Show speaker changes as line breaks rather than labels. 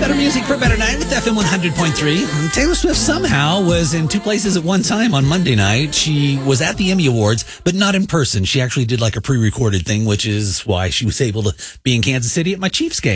Better music for a better night with FM 100.3. Taylor Swift somehow was in two places at one time on Monday night. She was at the Emmy Awards, but not in person. She actually did like a pre-recorded thing, which is why she was able to be in Kansas City at my Chiefs game.